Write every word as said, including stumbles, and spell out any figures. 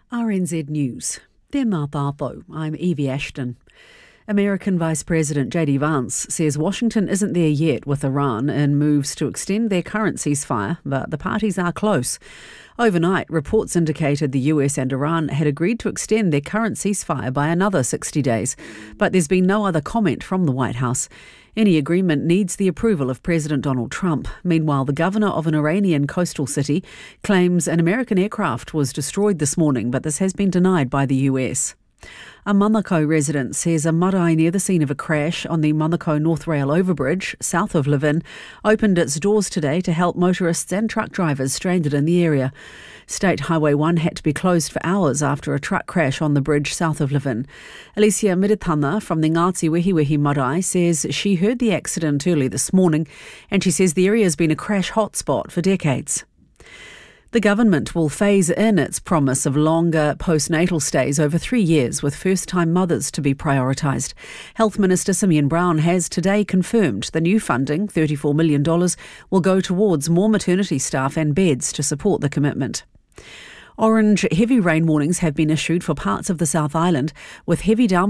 R N Z News. Te Mātāpō, I'm Evie Ashton. American Vice President J D Vance says Washington isn't there yet with Iran in moves to extend their current ceasefire, but the parties are close. Overnight, reports indicated the U S and Iran had agreed to extend their current ceasefire by another sixty days, but there's been no other comment from the White House. Any agreement needs the approval of President Donald Trump. Meanwhile, the governor of an Iranian coastal city claims an American aircraft was destroyed this morning, but this has been denied by the U S. A Manukau resident says a marae near the scene of a crash on the Manukau North Rail overbridge, south of Levin, opened its doors today to help motorists and truck drivers stranded in the area. State Highway one had to be closed for hours after a truck crash on the bridge south of Levin. Alicia Miritana from the Ngāti Wehiwehi Marae says she heard the accident early this morning, and she says the area has been a crash hotspot for decades. The government will phase in its promise of longer postnatal stays over three years, with first-time mothers to be prioritised. Health Minister Simeon Brown has today confirmed the new funding, thirty-four million dollars, will go towards more maternity staff and beds to support the commitment. Orange heavy rain warnings have been issued for parts of the South Island, with heavy downpours